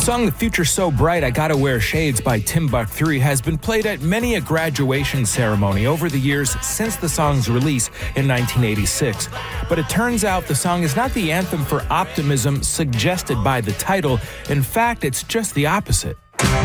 song The Future So Bright I Gotta Wear Shades by Timbuk3 has been played at many a graduation ceremony over the years since the song's release in 1986. But it turns out the song is not the anthem for optimism suggested by the title. In fact, it's just the opposite.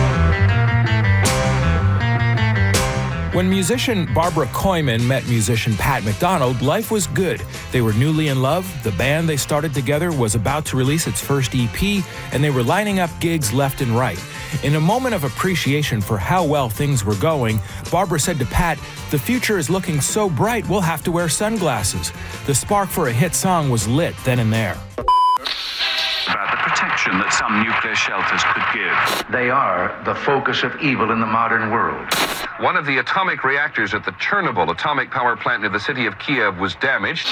When musician Barbara Koyman met musician Pat McDonald, life was good. They were newly in love, the band they started together was about to release its first EP, and they were lining up gigs left and right. In a moment of appreciation for how well things were going, Barbara said to Pat, "The future is looking so bright, we'll have to wear sunglasses." The spark for a hit song was lit then and there. About the protection that some nuclear shelters could give. They are the focus of evil in the modern world. One of the atomic reactors at the Chernobyl atomic power plant near the city of Kiev was damaged.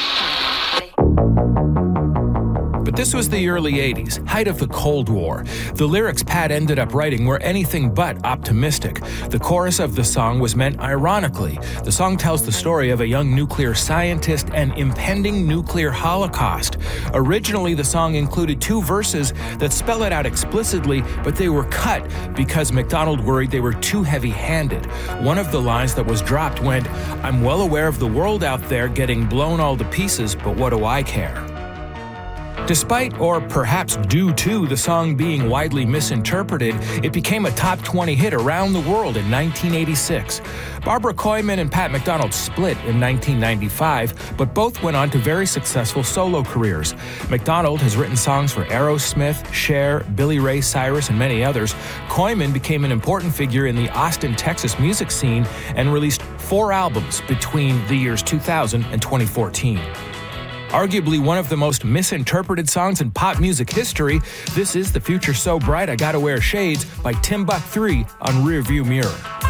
But this was the early 80s, height of the Cold War. The lyrics Pat ended up writing were anything but optimistic. The chorus of the song was meant ironically. The song tells the story of a young nuclear scientist and impending nuclear holocaust. Originally, the song included 2 verses that spell it out explicitly, but they were cut because McDonald worried they were too heavy-handed. One of the lines that was dropped went, "I'm well aware of the world out there getting blown all to pieces, but what do I care?" Despite, or perhaps due to, the song being widely misinterpreted, it became a top 20 hit around the world in 1986. Barbara Koyman and Pat McDonald split in 1995, but both went on to very successful solo careers. McDonald has written songs for Aerosmith, Cher, Billy Ray Cyrus, and many others. Koyman became an important figure in the Austin, Texas music scene and released 4 albums between the years 2000 and 2014. Arguably one of the most misinterpreted songs in pop music history, this is The Future So Bright I Gotta Wear Shades by Timbuk3 on Rearview Mirror.